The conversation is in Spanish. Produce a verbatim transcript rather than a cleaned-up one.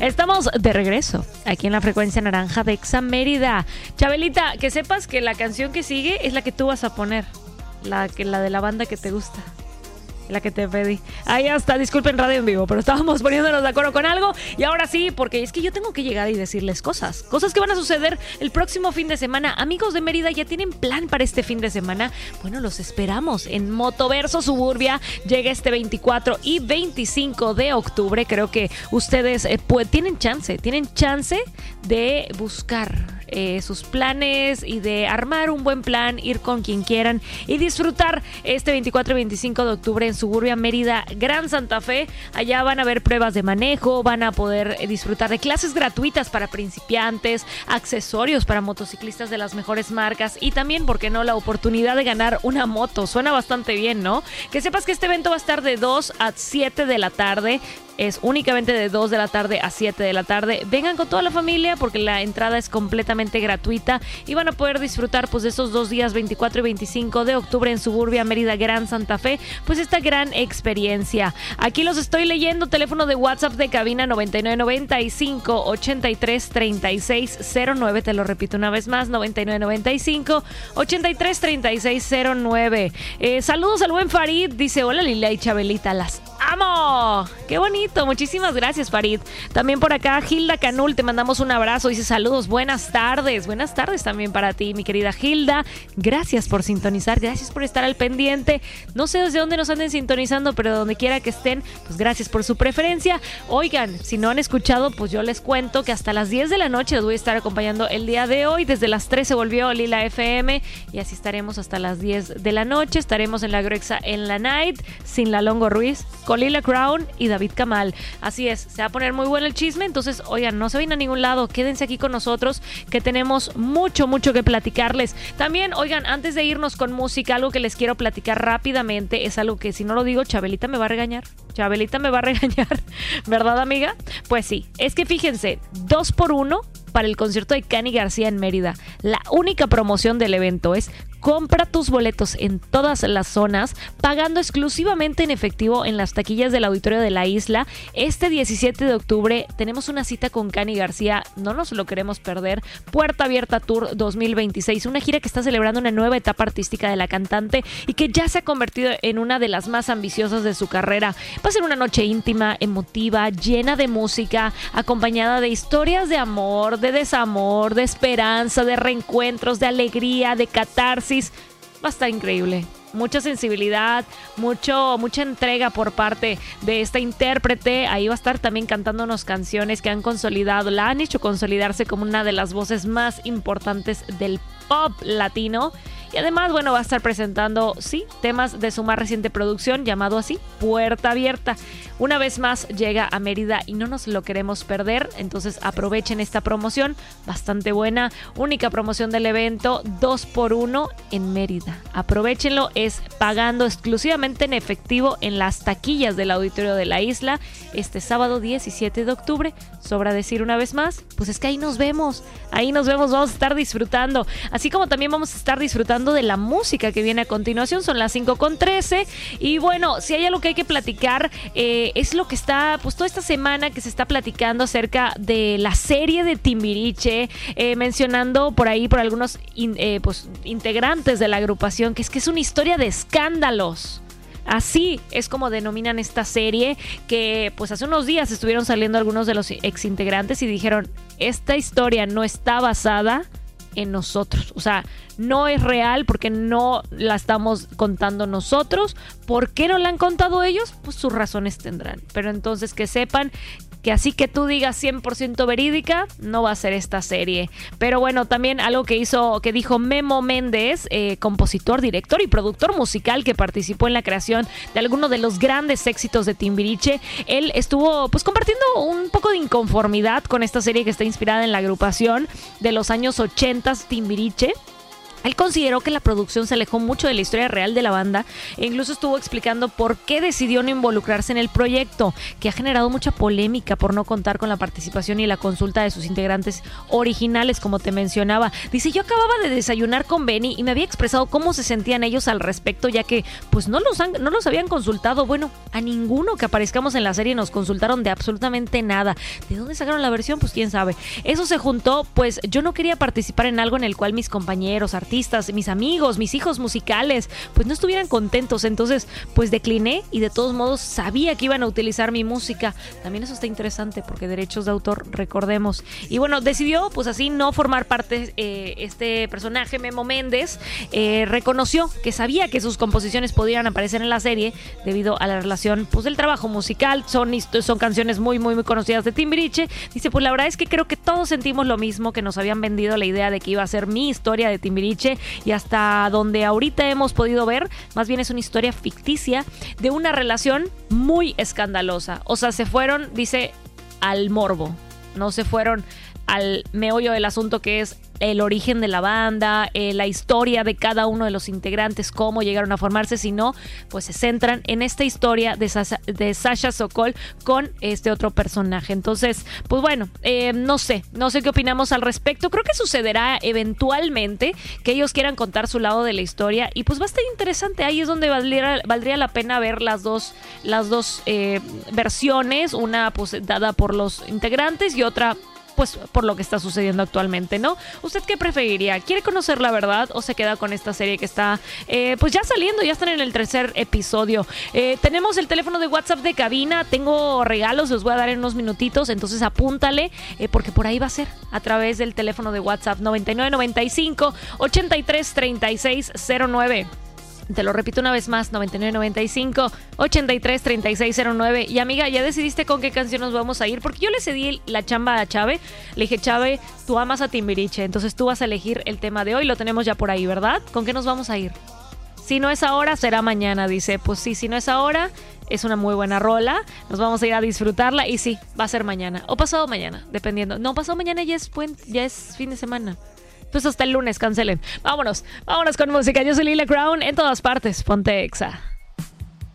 Estamos de regreso aquí en la frecuencia naranja de Exa Mérida. Chabelita, que sepas que la canción que sigue es la que tú vas a poner, la, que, la de la banda que te gusta. La que te pedí. Ahí está, disculpen radio en vivo, pero estábamos poniéndonos de acuerdo con algo. Y ahora sí, porque es que yo tengo que llegar y decirles cosas. Cosas que van a suceder el próximo fin de semana. Amigos de Mérida, ¿ya tienen plan para este fin de semana? Bueno, los esperamos en Motoverso Suburbia. Llega este veinticuatro y veinticinco de octubre. Creo que ustedes eh, pues, tienen chance, tienen chance de buscar Eh, sus planes y de armar un buen plan, ir con quien quieran y disfrutar este veinticuatro y veinticinco de octubre en Suburbia Mérida, Gran Santa Fe. Allá van a haber pruebas de manejo, van a poder eh, disfrutar de clases gratuitas para principiantes, accesorios para motociclistas de las mejores marcas y también, ¿por qué no?, la oportunidad de ganar una moto. Suena bastante bien, ¿no? Que sepas que este evento va a estar de dos a siete de la tarde. Es únicamente de dos de la tarde a siete de la tarde. Vengan con toda la familia porque la entrada es completamente gratuita y van a poder disfrutar pues de esos dos días, veinticuatro y veinticinco de octubre en Suburbia Mérida, Gran Santa Fe, pues esta gran experiencia. Aquí los estoy leyendo, teléfono de WhatsApp de cabina noventa y nueve noventa y cinco ochenta y tres treinta y seis cero nueve, te lo repito una vez más, noventa y nueve noventa y cinco ochenta y tres treinta y seis cero nueve. Eh, saludos al buen Farid, dice: hola Lila y Chabelita, las amo. Qué bonito, muchísimas gracias Farid. También por acá Hilda Canul, te mandamos un abrazo, dice: saludos, buenas tardes. Buenas tardes también para ti, mi querida Hilda. Gracias por sintonizar, gracias por estar al pendiente. No sé desde dónde nos anden sintonizando, pero donde quiera que estén, pues gracias por su preferencia. Oigan, si no han escuchado, pues yo les cuento que hasta las diez de la noche les voy a estar acompañando el día de hoy. Desde las tres se volvió Lila F M y así estaremos hasta las diez de la noche. Estaremos en la Grexa en la Night, sin la Longo Ruiz, con Lila Crown y David Kamal. Así es, se va a poner muy bueno el chisme, entonces, oigan, no se vayan a ningún lado, quédense aquí con nosotros, que tenemos mucho, mucho que platicarles. También, oigan, antes de irnos con música, algo que les quiero platicar rápidamente, es algo que si no lo digo, Chabelita me va a regañar. Chabelita me va a regañar, ¿verdad, amiga? Pues sí, es que fíjense, dos por uno para el concierto de Cani García en Mérida. La única promoción del evento es: compra tus boletos en todas las zonas, pagando exclusivamente en efectivo en las taquillas del Auditorio de la Isla. Este diecisiete de octubre tenemos una cita con Cani García, no nos lo queremos perder. Puerta Abierta Tour dos mil veintiséis, una gira que está celebrando una nueva etapa artística de la cantante y que ya se ha convertido en una de las más ambiciosas de su carrera. Va a ser una noche íntima, emotiva, llena de música, acompañada de historias de amor, de desamor, de esperanza, de reencuentros, de alegría, de catarsis. Va a estar increíble. Mucha sensibilidad, mucho, mucha entrega por parte de esta intérprete. Ahí va a estar también cantándonos canciones que han consolidado, la han hecho consolidarse como una de las voces más importantes del pop latino. Y además, bueno, va a estar presentando, sí, temas de su más reciente producción, llamado así, Puerta Abierta. Una vez más llega a Mérida y no nos lo queremos perder, entonces aprovechen esta promoción, bastante buena, única promoción del evento, dos por uno en Mérida. Aprovechenlo, es pagando exclusivamente en efectivo en las taquillas del Auditorio de la Isla, este sábado diecisiete de octubre. Sobra decir una vez más, pues es que ahí nos vemos, ahí nos vemos, vamos a estar disfrutando, así como también vamos a estar disfrutando de la música que viene a continuación. Son las cinco con trece y bueno, si hay algo que hay que platicar, eh, es lo que está, pues toda esta semana que se está platicando acerca de la serie de Timbiriche, eh, mencionando por ahí por algunos in, eh, pues, integrantes de la agrupación, que es que es una historia de escándalos. Así es como denominan esta serie, que pues hace unos días estuvieron saliendo algunos de los exintegrantes y dijeron: esta historia no está basada en nosotros, o sea, no es real porque no la estamos contando nosotros. ¿Por qué no la han contado ellos? Pues sus razones tendrán, pero entonces que sepan que así que tú digas cien por ciento verídica, no va a ser esta serie. Pero bueno, también algo que hizo, que dijo Memo Méndez, eh, compositor, director y productor musical que participó en la creación de algunos de los grandes éxitos de Timbiriche. Él estuvo pues compartiendo un poco de inconformidad con esta serie que está inspirada en la agrupación de los años ochenta, Timbiriche. Él consideró que la producción se alejó mucho de la historia real de la banda e incluso estuvo explicando por qué decidió no involucrarse en el proyecto, que ha generado mucha polémica por no contar con la participación y la consulta de sus integrantes originales, como te mencionaba. Dice, yo acababa de desayunar con Benny y me había expresado cómo se sentían ellos al respecto, ya que pues no los, han, no los habían consultado. Bueno, a ninguno que aparezcamos en la serie nos consultaron de absolutamente nada. ¿De dónde sacaron la versión? Pues quién sabe. Eso se juntó, pues yo no quería participar en algo en el cual mis compañeros, artistas, artistas, mis amigos, mis hijos musicales, pues no estuvieran contentos. Entonces, pues decliné y de todos modos sabía que iban a utilizar mi música. También eso está interesante porque derechos de autor, recordemos. Y bueno, decidió pues así no formar parte eh, este personaje, Memo Méndez. Eh, reconoció que sabía que sus composiciones podían aparecer en la serie debido a la relación pues del trabajo musical. Son, son canciones muy, muy, muy conocidas de Timbiriche. Dice, pues la verdad es que creo que todos sentimos lo mismo, que nos habían vendido la idea de que iba a ser mi historia de Timbiriche, y hasta donde ahorita hemos podido ver, más bien es una historia ficticia de una relación muy escandalosa. O sea, se fueron, dice, al morbo, no se fueron al meollo del asunto, que es el origen de la banda, eh, la historia de cada uno de los integrantes, cómo llegaron a formarse, sino pues se centran en esta historia de Sasha, de Sasha Sokol con este otro personaje. Entonces, pues bueno, eh, no sé, no sé qué opinamos al respecto. Creo que sucederá eventualmente que ellos quieran contar su lado de la historia y pues va a estar interesante. Ahí es donde valdría, valdría la pena ver las dos, las dos eh, versiones, una pues dada por los integrantes y otra pues por lo que está sucediendo actualmente, ¿no? ¿Usted qué preferiría? ¿Quiere conocer la verdad o se queda con esta serie que está eh, pues ya saliendo? Ya están en el tercer episodio. Eh, tenemos el teléfono de WhatsApp de cabina, tengo regalos, los voy a dar en unos minutitos, entonces apúntale eh, porque por ahí va a ser a través del teléfono de WhatsApp noventa y nueve noventa y cinco ochenta y tres treinta y seis cero nueve. Te lo repito una vez más, noventa y nueve noventa y cinco ochenta y tres treinta y seis cero nueve. Y amiga, ¿ya decidiste con qué canción nos vamos a ir? Porque yo le cedí la chamba a Chave. Le dije, Chave, tú amas a Timbiriche, entonces tú vas a elegir el tema de hoy. Lo tenemos ya por ahí, ¿verdad? ¿Con qué nos vamos a ir? Si no es ahora, será mañana, dice. Pues sí, si no es ahora, es una muy buena rola. Nos vamos a ir a disfrutarla y sí, va a ser mañana. O pasado mañana, dependiendo. No, pasado mañana ya es, puente, ya es fin de semana. Pues hasta el lunes, cancelen. Vámonos, vámonos con música. Yo soy Lila Crown, en todas partes. Ponte Exa.